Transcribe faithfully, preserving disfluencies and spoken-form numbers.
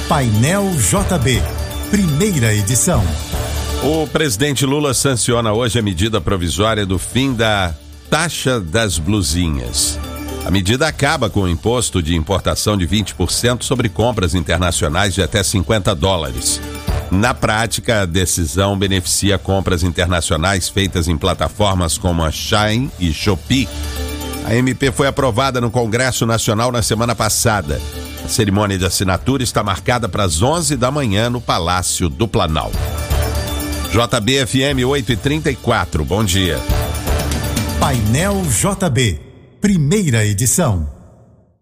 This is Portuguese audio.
Painel J B, primeira edição. O presidente Lula sanciona hoje a medida provisória do fim da taxa das blusinhas. A medida acaba com o imposto de importação de vinte por cento sobre compras internacionais de até cinquenta dólares. Na prática, a decisão beneficia compras internacionais feitas em plataformas como a Shein e Shopee. A M P foi aprovada no Congresso Nacional na semana passada. A cerimônia de assinatura está marcada para as onze da manhã no Palácio do Planalto. J B F M oito e trinta e quatro, bom dia. Painel J B, primeira edição.